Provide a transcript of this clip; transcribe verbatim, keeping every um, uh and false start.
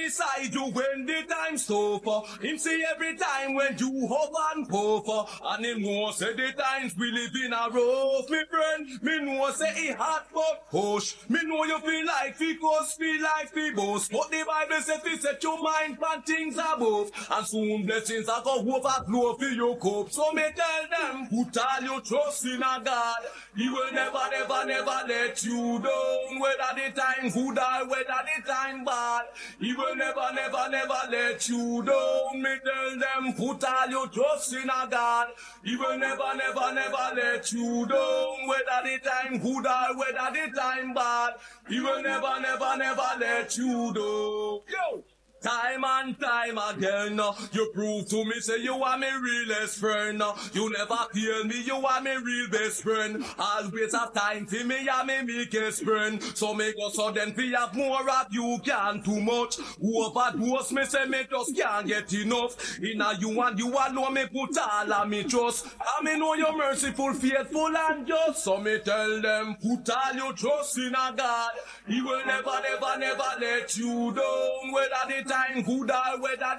beside you when the time's tough. Him see every time when you hop and puff. And him know say the times we live in a rough, me friend. Me know say it hot but push. Me know you feel like fi cause, feel like fi boast. But the Bible says fi set your mind on things above. And soon blessings are go overflow for your cup. So me tell them, put all your trust in a God. He will never, never, never let you down. Whether the time good or whether the time bad. He will never, never, never let you down. Me tell them, put all your trust in a God. He will never, never, never let you down. Whether the time good or whether the time bad. He will never, never, never let you down. Yo! Time and time again, uh, you prove to me, say you are my realest friend. Uh, you never fail me, you are my real best friend. Always have time for me, I'm my meekest friend. So make us so then we have more of you, can too much. Overdose me, say me just can't get enough. In a you and you alone, me put all of me trust. I me know you're merciful, faithful and just. So me tell them, put all your trust in a God. He will never, never, never let you down. Whether the time good or whether